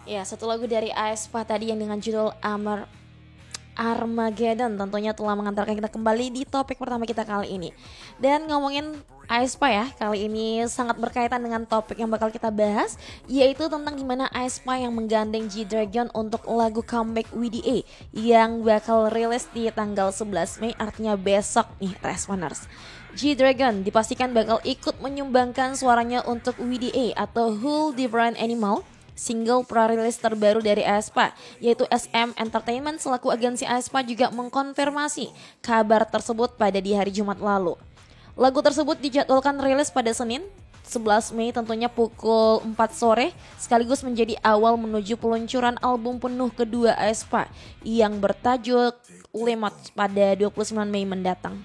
Ya, satu lagu dari aespa tadi yang dengan judul Armageddon tentunya telah mengantarkan kita kembali di topik pertama kita kali ini. Dan ngomongin aespa ya, kali ini sangat berkaitan dengan topik yang bakal kita bahas, yaitu tentang gimana aespa yang menggandeng G-Dragon untuk lagu comeback WDA yang bakal rilis di tanggal 11 Mei, artinya besok nih Responers. G-Dragon dipastikan bakal ikut menyumbangkan suaranya untuk WDA atau Whole Different Animal, single pra-rilis terbaru dari aespa, yaitu SM Entertainment selaku agensi aespa juga mengkonfirmasi kabar tersebut pada di hari Jumat lalu. Lagu tersebut dijadwalkan rilis pada Senin 11 Mei tentunya pukul 4 sore, sekaligus menjadi awal menuju peluncuran album penuh kedua aespa yang bertajuk Lemot pada 29 Mei mendatang.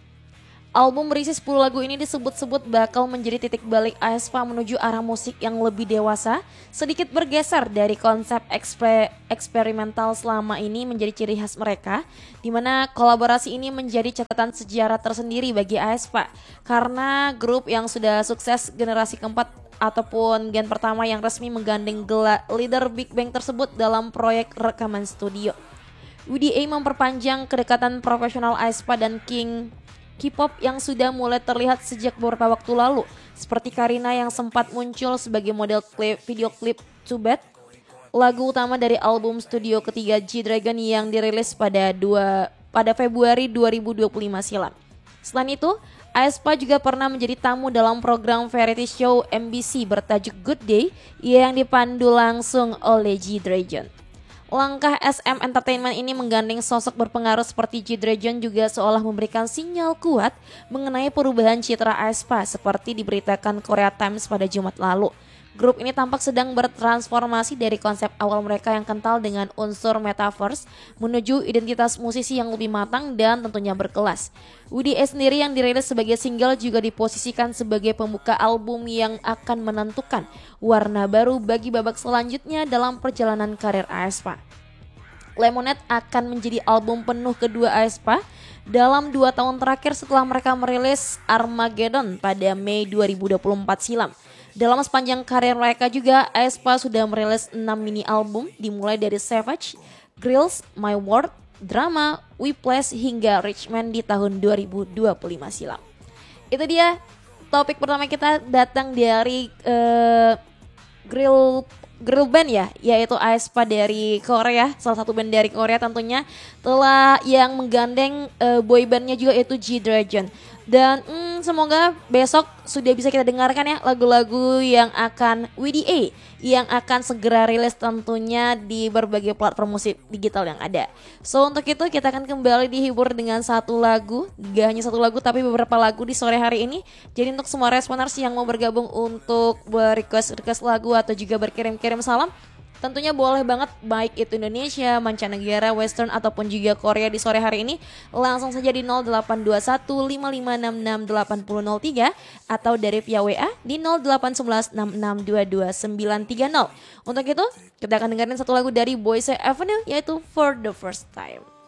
Album berisi 10 lagu ini disebut-sebut bakal menjadi titik balik aespa menuju arah musik yang lebih dewasa, sedikit bergeser dari konsep eksperimental selama ini menjadi ciri khas mereka, di mana kolaborasi ini menjadi catatan sejarah tersendiri bagi aespa, karena grup yang sudah sukses generasi keempat ataupun gen pertama yang resmi menggandeng leader Big Bang tersebut dalam proyek rekaman studio. WDA memperpanjang kedekatan profesional aespa dan K-pop yang sudah mulai terlihat sejak beberapa waktu lalu, seperti Karina yang sempat muncul sebagai model video klip Too Bad, lagu utama dari album studio ketiga G-Dragon yang dirilis pada Februari 2025 silam. Selain itu, aespa juga pernah menjadi tamu dalam program variety show MBC bertajuk Good Day yang dipandu langsung oleh G-Dragon. Langkah SM Entertainment ini menggandeng sosok berpengaruh seperti G-Dragon juga seolah memberikan sinyal kuat mengenai perubahan citra aespa seperti diberitakan Korea Times pada Jumat lalu. Grup ini tampak sedang bertransformasi dari konsep awal mereka yang kental dengan unsur metaverse menuju identitas musisi yang lebih matang dan tentunya berkelas. WDA sendiri yang dirilis sebagai single juga diposisikan sebagai pembuka album yang akan menentukan warna baru bagi babak selanjutnya dalam perjalanan karir aespa. Lemonade akan menjadi album penuh kedua aespa dalam 2 tahun terakhir setelah mereka merilis Armageddon pada Mei 2024 silam. Dalam sepanjang karir mereka juga, aespa sudah merilis 6 mini album dimulai dari Savage, Grills, My World, Drama, Whiplash hingga Richman di tahun 2025 silam. Itu dia topik pertama kita datang dari girl band ya, yaitu aespa dari Korea, salah satu band dari Korea tentunya telah yang menggandeng boy bandnya juga yaitu G-Dragon. Dan semoga besok sudah bisa kita dengarkan ya lagu-lagu yang akan WDA yang akan segera rilis tentunya di berbagai platform musik digital yang ada. So untuk itu kita akan kembali dihibur dengan satu lagu, gak hanya satu lagu tapi beberapa lagu di sore hari ini. Jadi untuk semua responers yang mau bergabung untuk request lagu atau juga berkirim-kirim salam, tentunya boleh banget baik itu Indonesia, mancanegara, western ataupun juga Korea di sore hari ini. Langsung saja di 082155668003 atau dari via WA di 081166222930. Untuk itu kita akan dengerin satu lagu dari Boyz Avenue yaitu For the First Time.